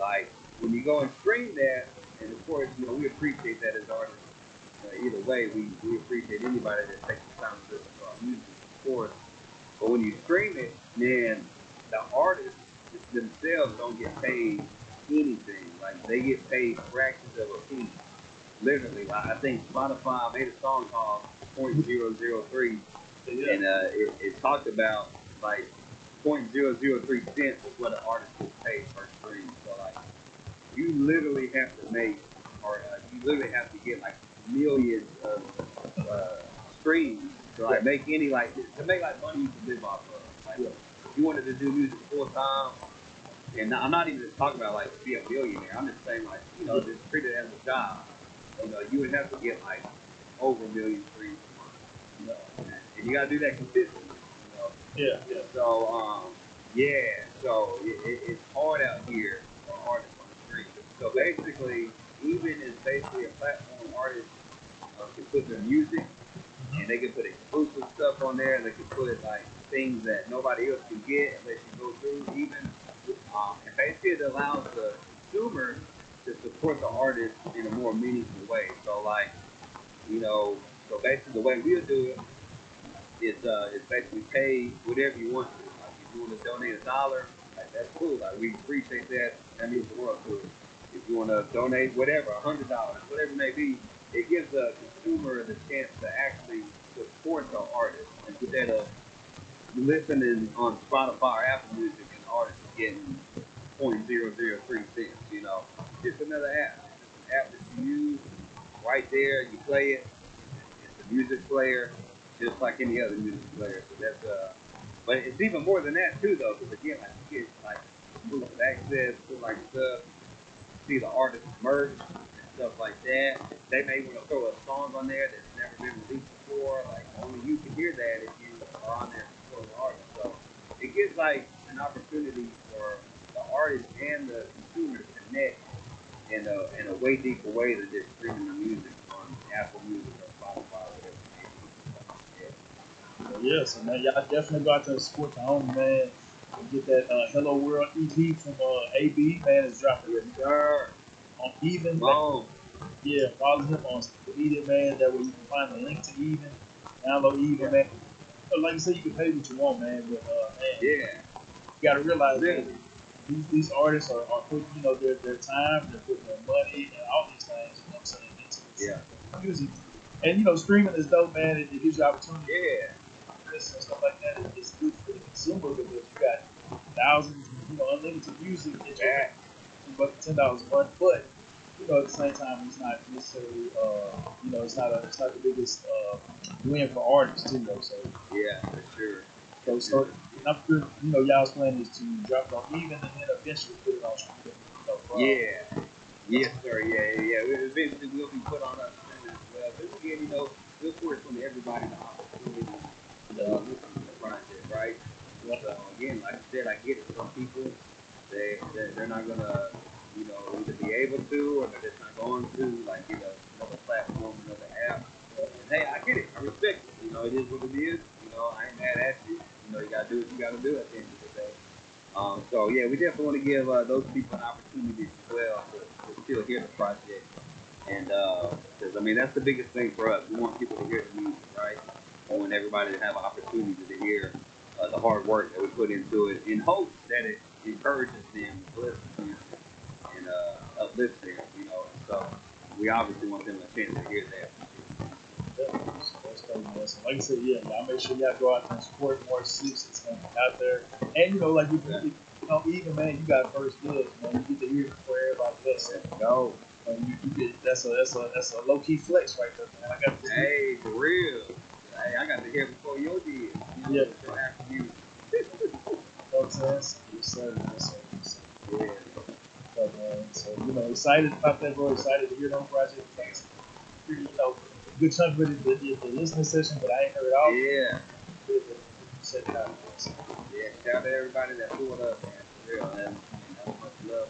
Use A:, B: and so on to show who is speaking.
A: like when you go and stream that, and of course, we appreciate that as artists. Either way, we appreciate anybody that takes the time to listen to our music, of course. But when you stream it, man, the artists themselves don't get paid anything. Like they get paid fractions of a penny. Literally, like I think Spotify made a song called .003, and it talked about like .003 cents is what an artist gets paid per stream. So like you literally have to make, or you literally have to get like millions of streams to like make any like to make like money you can live off of. Like if you wanted to do music full time, and I'm not even just talking about like to be a millionaire. I'm just saying like just treat it as a job. You would have to get like over a million streams a month. And you gotta do that consistently.
B: Yeah.
A: So it's hard out here for artists on the street. So basically, even is basically a platform artists can put their music, and they can put exclusive stuff on there, and they can put like things that nobody else can get unless you go through even. And basically it allows the consumer to support the artist in a more meaningful way. So like, so basically the way we'll do it is basically pay whatever you want to. Like if you want to donate $1, like that's cool. Like we appreciate that. That means the world to us. If you want to donate whatever, $100, whatever it may be, it gives the consumer the chance to actually support the artist instead of listening on Spotify or Apple Music and the artist is getting .003 cents. Just another app. It's an app that you use right there. You play it. It's a music player, just like any other music player. So that's but it's even more than that too, though, because again, like you get like exclusive access to like stuff, see the artist's merch and stuff like that. They may want to throw a song on there that's never been released before. Like only you can hear that if you are on there for the artist. So it gives like an opportunity for the artist and the consumer to connect in a way deeper way than just streaming the music on Apple Music or Spotify or whatever.
B: Yeah, so man, y'all definitely go out there and support the homie, man. And get that Hello World EP from AB, man, is dropping on Even. Yeah, follow him on social media, man. That way you can find the link to Even. Download Even, man. Like you said, you can pay what you want, man. But man, you gotta realize that these artists are putting, their time, they're putting their money and all these things, you know what I'm saying, into this music. And streaming is dope, man. It gives you opportunity. And stuff like that. It's good for the consumer because you got thousands, unlimited music that you but $10 a month. But at the same time, it's not necessarily, it's not the biggest win for artists too, though. So
A: for sure.
B: So I'm sure y'all's plan is to drop it on Even and then eventually put it on streaming.
A: Yes, sir. Yeah. Eventually, we'll be put on us as well. But again, we'll force on everybody the opportunity to listen to the project, right? So again, like I said, I get it. Some people, they're not gonna, either be able to or they're just not going to, like get another platform, another app. And hey, I get it. I respect it. It is what it is. I ain't mad at you. You gotta do what you gotta do at the end of the day. So yeah, we definitely want to give those people an opportunity as well to still hear the project, and because that's the biggest thing for us. We want people to hear the music, right? We want everybody to have an opportunity to hear the hard work that we put into it, in hopes that it encourages them, blesses them, and uplifts them. So we obviously want them a chance to hear that.
B: So like I said, y'all make sure y'all go out there and support more Simpsons out there. And like Even, man, you got first dibs, man. You get to hear it before everybody else.
A: Go.
B: You get that's a low key flex right there, man. I got to
A: Hey, for real. Hey, I got to hear before you did. After you.
B: Yes, sir. Yeah. So excited about that, bro. Excited to hear them project. Thanks. Good chunk of the listening session, but I ain't heard all.
A: Yeah.
B: Check it out.
A: Yeah, shout out to everybody that pulled up, man. For real, man. Much love.